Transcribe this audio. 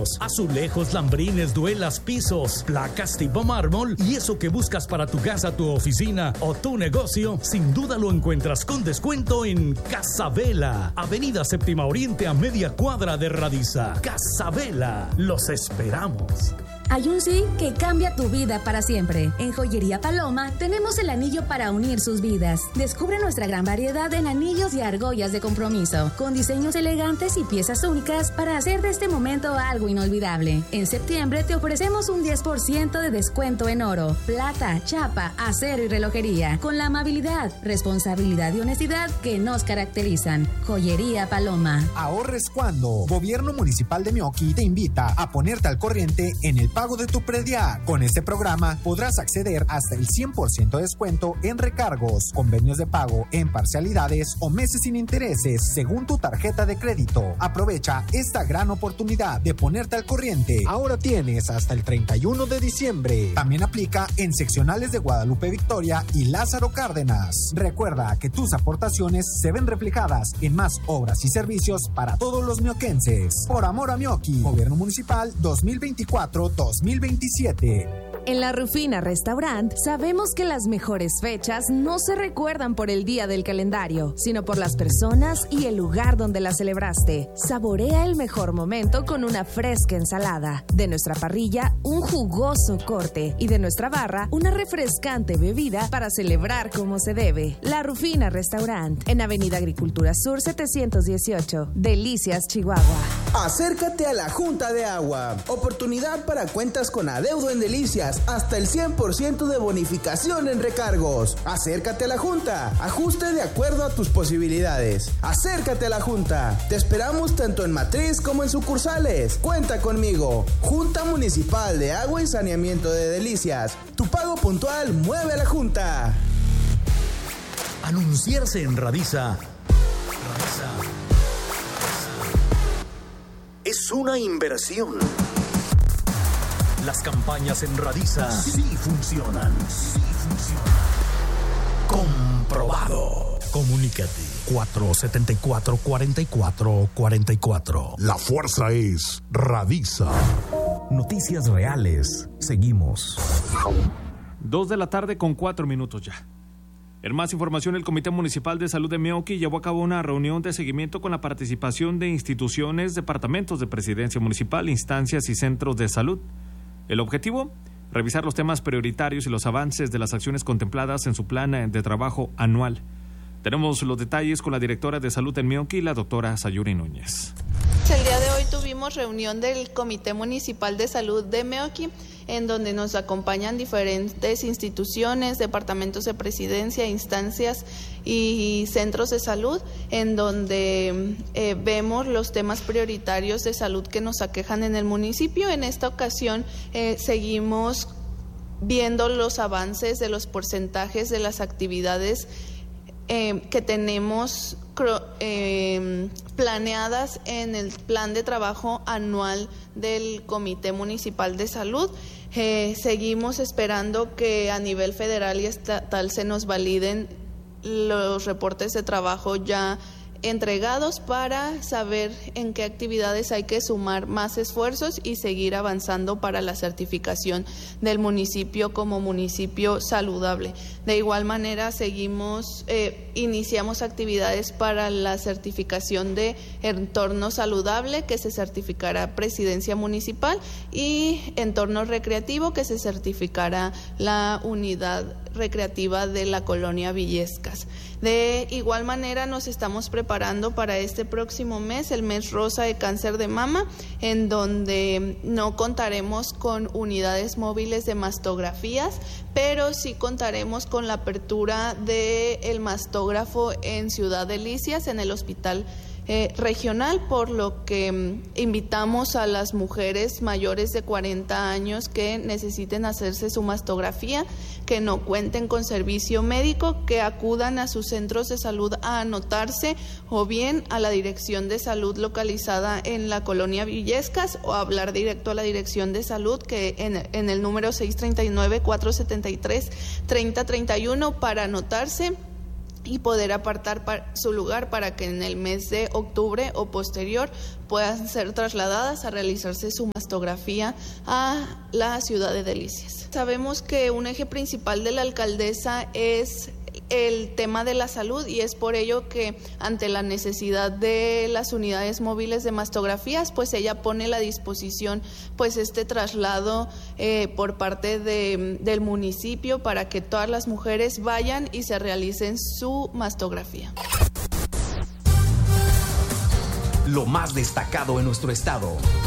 ladrillos, azulejos, lambrines, duelas, pisos, placas tipo mármol y eso que buscas para tu casa, tu oficina o tu negocio, sin duda lo encuentras con descuento en Casabela, Avenida Séptima Oriente a media cuadra de Radiza. Casabela, los esperamos. Hay un sí que cambia tu vida para siempre. En Joyería Paloma tenemos el anillo para unir sus vidas. Descubre nuestra gran variedad en anillos y argollas de compromiso, con diseños elegantes y piezas únicas para hacer de este momento algo inolvidable. En septiembre te ofrecemos un 10% de descuento en oro, plata, chapa, acero y relojería, con la amabilidad, responsabilidad y honestidad que nos caracterizan. Joyería Paloma. Ahorres cuando. Gobierno Municipal de Meoqui te invita a ponerte al corriente en el pago de tu predial. Con este programa podrás acceder hasta el 100% de descuento en recargos, convenios de pago en parcialidades o meses sin intereses según tu tarjeta de crédito. Aprovecha esta gran oportunidad de ponerte al corriente. Ahora tienes hasta el 31 de diciembre. También aplica en seccionales de Guadalupe Victoria y Lázaro Cárdenas. Recuerda que tus aportaciones se ven reflejadas en más obras y servicios para todos los mioquenses. Por amor a Meoqui, Gobierno Municipal 2024-2027. En La Rufina Restaurant sabemos que las mejores fechas no se recuerdan por el día del calendario, sino por las personas y el lugar donde la celebraste. Saborea el mejor momento con una fresca ensalada. De nuestra parrilla, un jugoso corte. Y de nuestra barra, una refrescante bebida para celebrar como se debe. La Rufina Restaurant, en Avenida Agricultura Sur 718, Delicias, Chihuahua. Acércate a la Junta de Agua. Oportunidad para cuentas con adeudo en Delicias. Hasta el 100% de bonificación en recargos. Acércate a la Junta. Ajuste de acuerdo a tus posibilidades. Acércate a la Junta. Te esperamos tanto en matriz como en sucursales. Cuenta conmigo. Junta Municipal de Agua y Saneamiento de Delicias. Tu pago puntual mueve a la Junta. Anunciarse en Radiza es una inversión. Las campañas en Radiza sí funcionan. Comprobado. Comunícate 474-4444. La fuerza es Radiza. Noticias reales. Seguimos. 2:04 p.m. ya. En más información, el Comité Municipal de Salud de Meoqui llevó a cabo una reunión de seguimiento con la participación de instituciones, departamentos de presidencia municipal, instancias y centros de salud. El objetivo, revisar los temas prioritarios y los avances de las acciones contempladas en su plan de trabajo anual. Tenemos los detalles con la directora de salud en Meoqui, la doctora Sayuri Núñez. El día de hoy tuvimos reunión del Comité Municipal de Salud de Meoqui, en donde nos acompañan diferentes instituciones, departamentos de presidencia, instancias y centros de salud, en donde vemos los temas prioritarios de salud que nos aquejan en el municipio. En esta ocasión seguimos viendo los avances de los porcentajes de las actividades que tenemos planeadas en el plan de trabajo anual del Comité Municipal de Salud. Seguimos esperando que a nivel federal y estatal se nos validen los reportes de trabajo ya entregados para saber en qué actividades hay que sumar más esfuerzos y seguir avanzando para la certificación del municipio como municipio saludable. De igual manera, iniciamos actividades para la certificación de entorno saludable, que se certificará Presidencia Municipal, y entorno recreativo, que se certificará la unidad recreativa de la colonia Villescas. De igual manera, nos estamos preparando para este próximo mes, el mes rosa de cáncer de mama, en donde no contaremos con unidades móviles de mastografías, pero sí contaremos con la apertura del mastógrafo en Ciudad Delicias, en el hospital regional, por lo que invitamos a las mujeres mayores de 40 años que necesiten hacerse su mastografía, que no cuenten con servicio médico, que acudan a sus centros de salud a anotarse, o bien a la dirección de salud localizada en la colonia Villescas, o hablar directo a la dirección de salud, que en el número 639-473-3031 para anotarse y poder apartar su lugar para que en el mes de octubre o posterior puedan ser trasladadas a realizarse su mastografía a la ciudad de Delicias. Sabemos que un eje principal de la alcaldesa es el tema de la salud y es por ello que ante la necesidad de las unidades móviles de mastografías, pues ella pone a la disposición pues este traslado por parte del municipio para que todas las mujeres vayan y se realicen su mastografía. Lo más destacado en nuestro estado.